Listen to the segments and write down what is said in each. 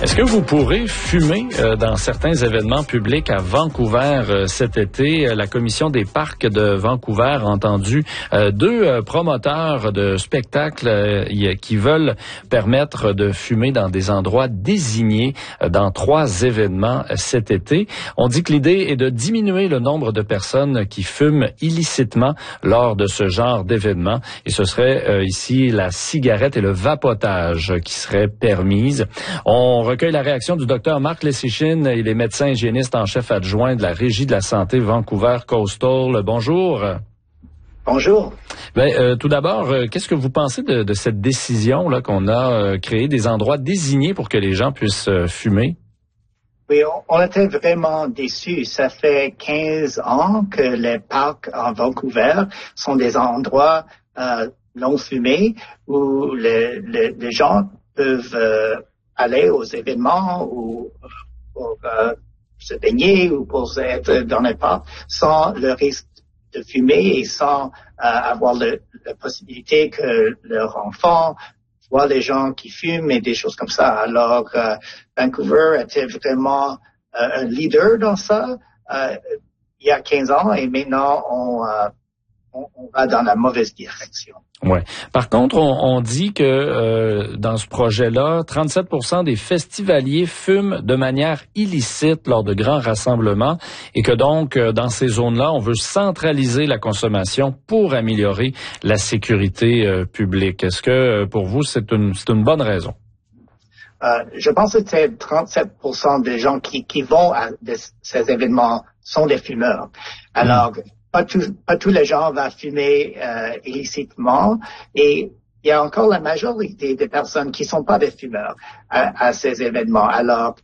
Est-ce que vous pourrez fumer dans certains événements publics à Vancouver cet été? La Commission des parcs de Vancouver a entendu deux promoteurs de spectacles qui veulent permettre de fumer dans des endroits désignés dans 3 événements cet été. On dit que l'idée est de diminuer le nombre de personnes qui fument illicitement lors de ce genre d'événement. Et ce serait ici la cigarette et le vapotage qui seraient permises. On recueille la réaction du docteur Marc Lessichin. Il est médecin hygiéniste en chef adjoint de la Régie de la santé Vancouver Coastal. Bonjour. Bonjour. Tout d'abord, qu'est-ce que vous pensez de cette décision là qu'on a créé des endroits désignés pour que les gens puissent fumer? Oui, on était vraiment déçus. Ça fait 15 ans que les parcs en Vancouver sont des endroits non fumés où les gens peuvent aller aux événements ou pour se baigner ou pour être dans les parcs sans le risque de fumer et sans avoir la possibilité que leurs enfants voient les gens qui fument et des choses comme ça. Alors, Vancouver était vraiment un leader dans ça il y a 15 ans et maintenant on va dans la mauvaise direction. Ouais. Par contre, on dit que dans ce projet-là, 37% des festivaliers fument de manière illicite lors de grands rassemblements et que donc, dans ces zones-là, on veut centraliser la consommation pour améliorer la sécurité publique. Est-ce que, pour vous, c'est une bonne raison? Je pense que c'est 37% des gens qui vont à ces événements sont des fumeurs. Alors, pas tous les gens vont fumer illicitement et il y a encore la majorité des personnes qui sont pas des fumeurs à ces événements. Alors,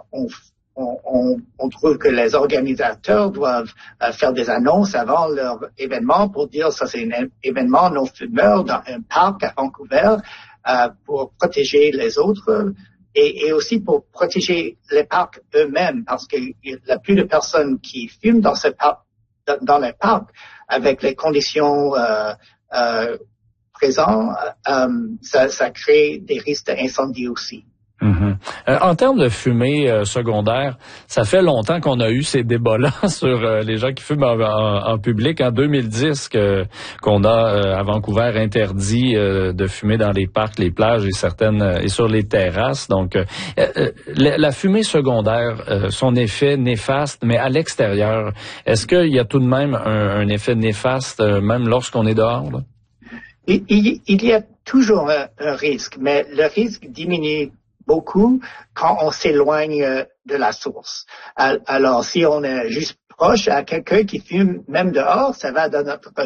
on trouve que les organisateurs doivent faire des annonces avant leur événement pour dire ça c'est un événement non fumeur dans un parc à Vancouver pour protéger les autres et aussi pour protéger les parcs eux-mêmes parce que la plus de personnes qui fument dans ces parcs dans les parcs, avec les conditions présentes, ça crée des risques d'incendie aussi. Mm-hmm. En termes de fumée secondaire, ça fait longtemps qu'on a eu ces débats-là sur les gens qui fument en public. En 2010, qu'on a à Vancouver interdit de fumer dans les parcs, les plages et sur les terrasses. Donc, la fumée secondaire, son effet néfaste, mais à l'extérieur, est-ce qu'il y a tout de même un effet néfaste, même lorsqu'on est dehors, là? Il y a toujours un risque, mais le risque diminue beaucoup quand on s'éloigne de la source. Alors, si on est juste proche à quelqu'un qui fume, même dehors, ça va dans notre